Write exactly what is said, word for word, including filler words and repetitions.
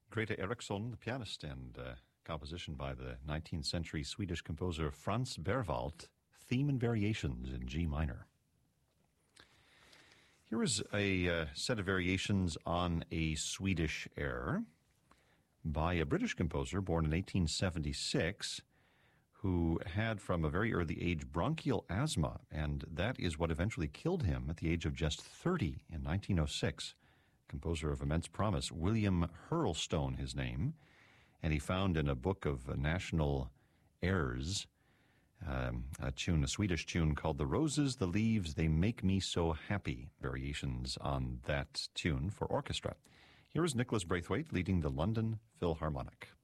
Greta Eriksson, the pianist, and uh, composition by the nineteenth century Swedish composer Franz Berwald, Theme and Variations in G minor. Here is a uh, set of variations on a Swedish air by a British composer born in eighteen seventy-six, who had from a very early age bronchial asthma, and that is what eventually killed him at the age of just thirty in nineteen oh six. Composer of immense promise, William Hurlstone, his name, and he found in a book of uh, national airs um, a tune, a Swedish tune called "The Roses, the Leaves, They Make Me So Happy." Variations on that tune for orchestra. Here is Nicholas Braithwaite leading the London Philharmonic.